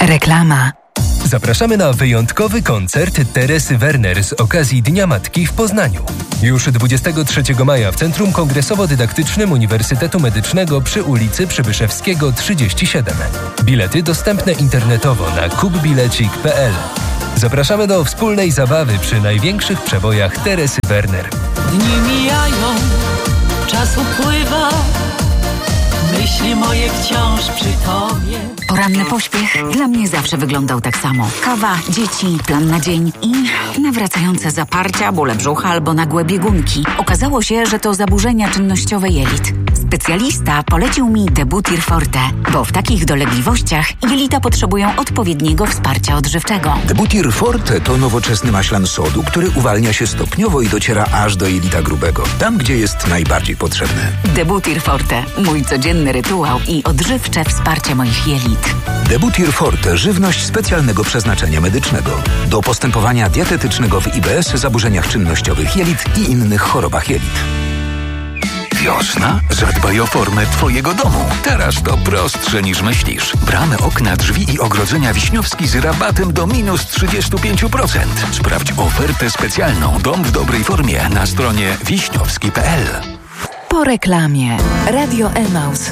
Reklama. Zapraszamy na wyjątkowy koncert Teresy Werner z okazji Dnia Matki w Poznaniu. Już 23 maja w Centrum Kongresowo-Dydaktycznym Uniwersytetu Medycznego przy ulicy Przybyszewskiego 37. Bilety dostępne internetowo na kupbilecik.pl. Zapraszamy do wspólnej zabawy przy największych przebojach Teresy Werner. Dni mijają, czas upływa, myśli moje wciąż przy tobie. Poranny pośpiech dla mnie zawsze wyglądał tak samo. Kawa, dzieci, plan na dzień i nawracające zaparcia, bóle brzucha albo nagłe biegunki. Okazało się, że to zaburzenia czynnościowe jelit. Specjalista polecił mi Debutir Forte, bo w takich dolegliwościach jelita potrzebują odpowiedniego wsparcia odżywczego. Debutir Forte to nowoczesny maślan sodu, który uwalnia się stopniowo i dociera aż do jelita grubego, tam gdzie jest najbardziej potrzebny. Debutir Forte, mój codzienny rytuał i odżywcze wsparcie moich jelit. Debutir Forte, żywność specjalnego przeznaczenia medycznego. Do postępowania dietetycznego w IBS, zaburzeniach czynnościowych jelit i innych chorobach jelit. Wiosna? Zadbaj o formę twojego domu. Teraz to prostsze niż myślisz. Bramy, okna, drzwi i ogrodzenia Wiśniowski z rabatem do minus 35%. Sprawdź ofertę specjalną Dom w dobrej formie na stronie wiśniowski.pl. Po reklamie. Radio Emaus.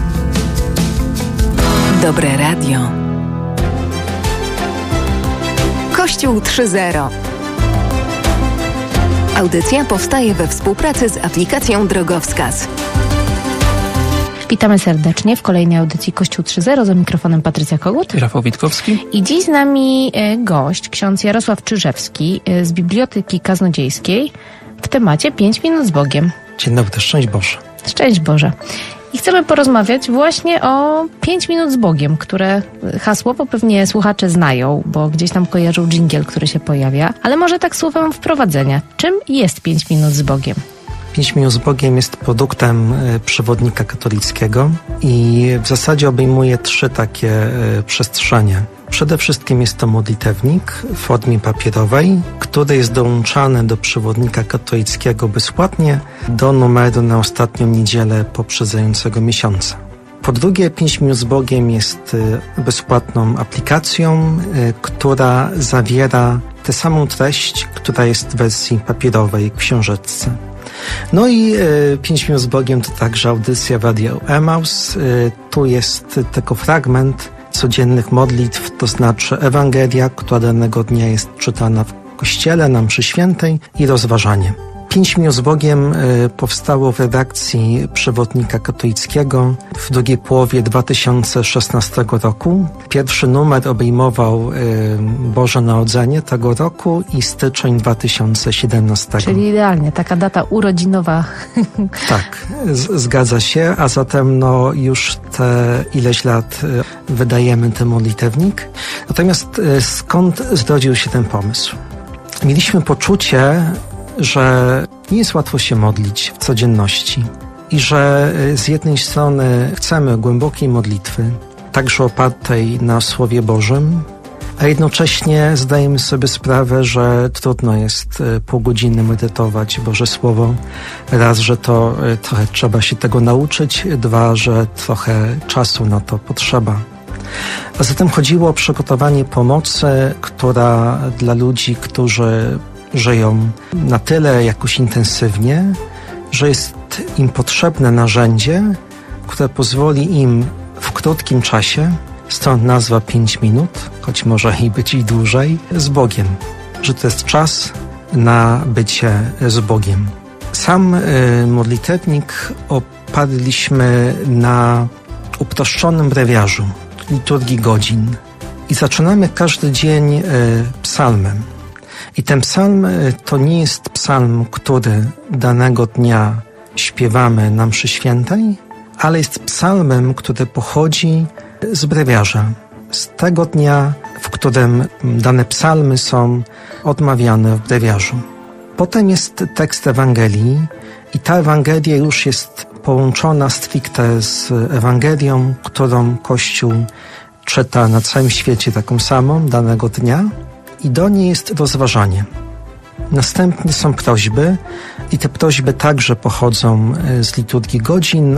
Dobre radio. Kościół 3.0. Audycja powstaje we współpracy z aplikacją Drogowskaz. Witamy serdecznie w kolejnej audycji Kościół 3.0, za mikrofonem Patrycja Kogut i Rafał Witkowski. I dziś z nami gość, ksiądz Jarosław Czyżewski z Biblioteki Kaznodziejskiej w temacie 5 minut z Bogiem. Dzień dobry, szczęść Boże. Szczęść Boże. I chcemy porozmawiać właśnie o 5 minut z Bogiem, które hasłowo pewnie słuchacze znają, bo gdzieś tam kojarzą dżingiel, który się pojawia. Ale może tak słowem wprowadzenia. Czym jest 5 minut z Bogiem? 5 minut z Bogiem jest produktem przewodnika katolickiego i w zasadzie obejmuje 3 takie przestrzenie. Przede wszystkim jest to modlitewnik w formie papierowej, który jest dołączany do przewodnika katolickiego bezpłatnie do numeru na ostatnią niedzielę poprzedzającego miesiąca. Po drugie, 5 minut z Bogiem jest bezpłatną aplikacją, która zawiera tę samą treść, która jest w wersji papierowej w książeczce. No i 5 minut z Bogiem to także audycja w Radio Emaus. Tu jest tylko fragment codziennych modlitw, to znaczy Ewangelia, która danego dnia jest czytana w kościele, na mszy świętej i rozważanie. 5 minut z Bogiem powstało w redakcji przewodnika katolickiego w drugiej połowie 2016 roku. Pierwszy numer obejmował Boże Narodzenie tego roku i styczeń 2017. Czyli idealnie, taka data urodzinowa. Tak, zgadza się, a zatem już te ileś lat wydajemy ten modlitewnik. Natomiast skąd zrodził się ten pomysł? Mieliśmy poczucie, że nie jest łatwo się modlić w codzienności i że z jednej strony chcemy głębokiej modlitwy, także opartej na Słowie Bożym, a jednocześnie zdajemy sobie sprawę, że trudno jest pół godziny medytować Boże Słowo. Raz, że to trochę trzeba się tego nauczyć, 2, że trochę czasu na to potrzeba. A zatem chodziło o przygotowanie pomocy, która dla ludzi, którzy żyją na tyle jakoś intensywnie, że jest im potrzebne narzędzie, które pozwoli im w krótkim czasie, stąd nazwa 5 minut, choć może i być i dłużej, z Bogiem. Że to jest czas na bycie z Bogiem. Sam modlitewnik oparliśmy na uproszczonym brewiarzu liturgii godzin i zaczynamy każdy dzień psalmem. I ten psalm to nie jest psalm, który danego dnia śpiewamy na mszy świętej, ale jest psalmem, który pochodzi z brewiarza, z tego dnia, w którym dane psalmy są odmawiane w brewiarzu. Potem jest tekst Ewangelii i ta Ewangelia już jest połączona stricte z Ewangelią, którą Kościół czyta na całym świecie taką samą danego dnia. I do niej jest rozważanie. Następnie są prośby i te prośby także pochodzą z liturgii godzin,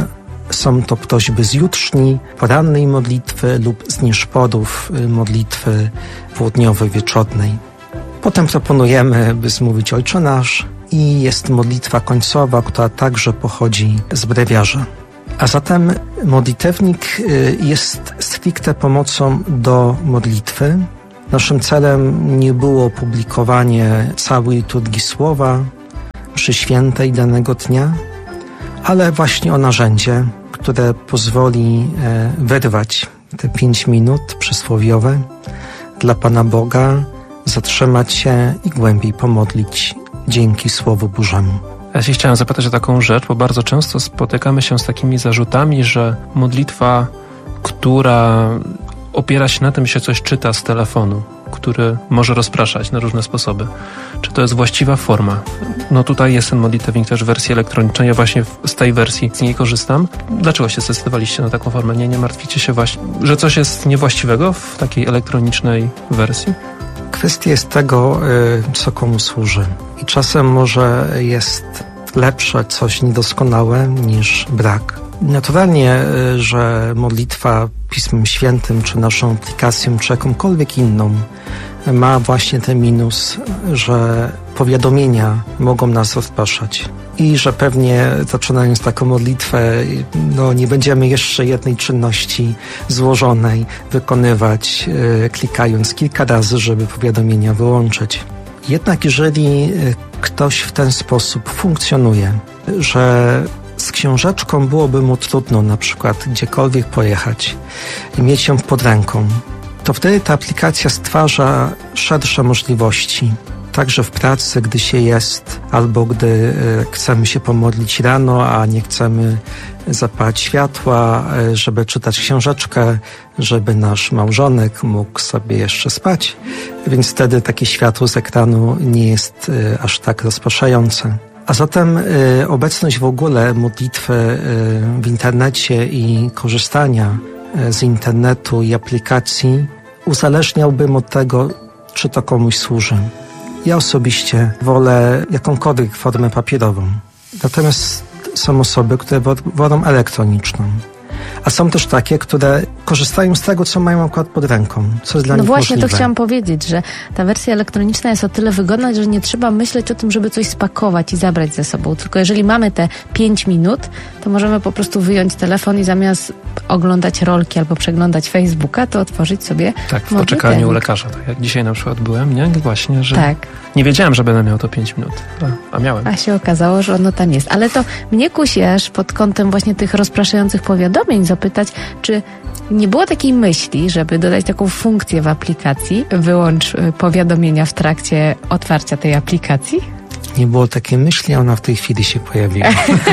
Są to prośby z jutrzni, porannej modlitwy lub z nieszporów modlitwy południowej, wieczornej. Potem proponujemy, by zmówić Ojcze Nasz i jest modlitwa końcowa, która także pochodzi z brewiarza. A zatem modlitewnik jest stricte pomocą do modlitwy. Naszym celem nie było publikowanie całej liturgii słowa mszy świętej danego dnia, ale właśnie o narzędzie, które pozwoli wyrwać te 5 minut przysłowiowe dla Pana Boga, zatrzymać się i głębiej pomodlić dzięki Słowu Bożemu. Ja się chciałem zapytać o taką rzecz, bo bardzo często spotykamy się z takimi zarzutami, że modlitwa, która opiera się na tym, że się coś czyta z telefonu, który może rozpraszać na różne sposoby. Czy to jest właściwa forma? No tutaj jest ten modlitewnik też w wersji elektronicznej, ja właśnie z tej wersji z niej korzystam. Dlaczego się zdecydowaliście na taką formę? Nie martwicie się właśnie, że coś jest niewłaściwego w takiej elektronicznej wersji? Kwestia jest tego, co komu służy. I czasem może jest lepsze coś niedoskonałe niż brak. Naturalnie, że modlitwa Pismem Świętym, czy naszą aplikacją, czy jakąkolwiek inną ma właśnie ten minus, że powiadomienia mogą nas rozpraszać. I że pewnie zaczynając taką modlitwę, nie będziemy jeszcze jednej czynności złożonej wykonywać, klikając kilka razy, żeby powiadomienia wyłączyć. Jednak jeżeli ktoś w ten sposób funkcjonuje, że z książeczką byłoby mu trudno na przykład gdziekolwiek pojechać i mieć ją pod ręką, to wtedy ta aplikacja stwarza szersze możliwości. Także w pracy, gdy się jest, albo gdy chcemy się pomodlić rano, a nie chcemy zapalić światła, żeby czytać książeczkę, żeby nasz małżonek mógł sobie jeszcze spać. Więc wtedy takie światło z ekranu nie jest aż tak rozpraszające. A zatem obecność w ogóle modlitwy w internecie i korzystania z internetu i aplikacji uzależniałbym od tego, czy to komuś służy. Ja osobiście wolę jakąkolwiek formę papierową. Natomiast są osoby, które wolą elektroniczną. A są też takie, które korzystają z tego, co mają akurat pod ręką, co jest dla nich właśnie możliwe. To chciałam powiedzieć, że ta wersja elektroniczna jest o tyle wygodna, że nie trzeba myśleć o tym, żeby coś spakować i zabrać ze sobą. Tylko jeżeli mamy te 5 minut, to możemy po prostu wyjąć telefon i zamiast oglądać rolki albo przeglądać Facebooka, to otworzyć sobie tak, w poczekalni u lekarza. Tak jak dzisiaj na przykład byłem, nie? Właśnie, że tak. Nie wiedziałem, że będę miał to 5 minut, a miałem. A się okazało, że ono tam jest. Ale to mnie kusi aż pod kątem właśnie tych rozpraszających powiadomień zapytać, czy nie było takiej myśli, żeby dodać taką funkcję w aplikacji, wyłącz powiadomienia w trakcie otwarcia tej aplikacji? Nie było takiej myśli, a ona w tej chwili się pojawiła.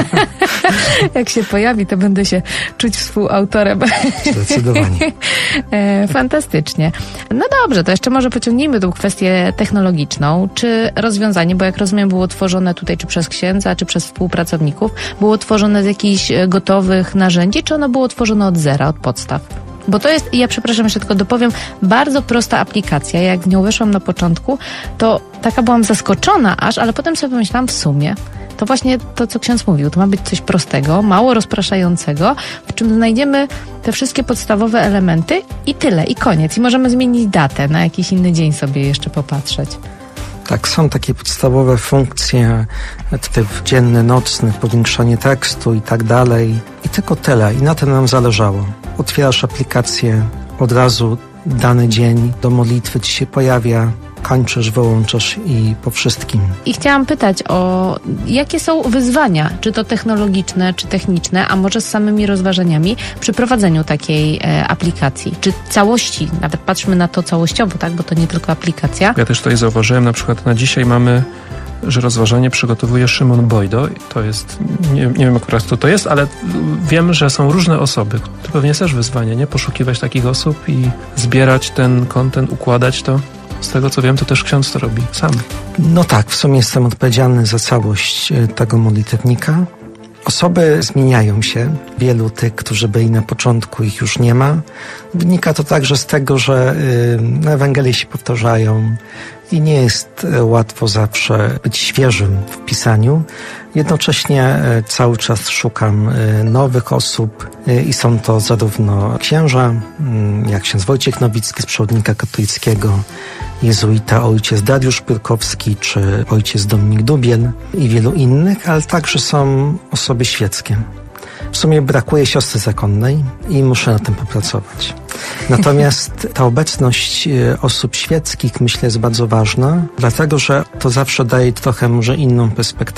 Jak się pojawi, to będę się czuć współautorem. Zdecydowanie. Fantastycznie. No dobrze, to jeszcze może pociągnijmy tą kwestię technologiczną. Czy rozwiązanie, bo jak rozumiem, było tworzone tutaj czy przez księdza, czy przez współpracowników, było tworzone z jakichś gotowych narzędzi, czy ono było tworzone od zera, od podstaw? Bo to jest, ja przepraszam, jeszcze tylko dopowiem, bardzo prosta aplikacja. Jak w nią weszłam na początku, to taka byłam zaskoczona aż, ale potem sobie pomyślałam w sumie, to właśnie to, co ksiądz mówił, to ma być coś prostego, mało rozpraszającego, w czym znajdziemy te wszystkie podstawowe elementy i tyle, i koniec. I możemy zmienić datę, na jakiś inny dzień sobie jeszcze popatrzeć. Tak, są takie podstawowe funkcje, typ dzienny, nocny, powiększanie tekstu i tak dalej. I tylko tyle. I na tym nam zależało. Otwierasz aplikację, od razu dany dzień do modlitwy ci się pojawia, kończysz, wyłączasz i po wszystkim. I chciałam pytać o jakie są wyzwania, czy to technologiczne, czy techniczne, a może z samymi rozważaniami przy prowadzeniu takiej aplikacji, czy całości, nawet patrzmy na to całościowo, tak, bo to nie tylko aplikacja. Ja też tutaj zauważyłem, na przykład na dzisiaj mamy, że rozważanie przygotowuje Szymon Bojdo. To jest, nie wiem akurat kto to jest, ale wiem, że są różne osoby. To pewnie jest też wyzwanie, nie? Poszukiwać takich osób i zbierać ten content, układać to. Z tego co wiem, to też ksiądz to robi sam. No tak, w sumie jestem odpowiedzialny za całość tego modlitewnika. Osoby zmieniają się. Wielu tych, którzy byli na początku, ich już nie ma. Wynika to także z tego, że Ewangelie się powtarzają. i nie jest łatwo zawsze być świeżym w pisaniu. Jednocześnie cały czas szukam nowych osób i są to zarówno księża, jak ksiądz Wojciech Nowicki z Przewodnika Katolickiego, jezuita ojciec Dariusz Pyrkowski czy ojciec Dominik Dubiel i wielu innych, ale także są osoby świeckie. W sumie brakuje siostry zakonnej i muszę nad tym popracować. Natomiast ta obecność osób świeckich, myślę, jest bardzo ważna, dlatego że to zawsze daje trochę może inną perspektywę.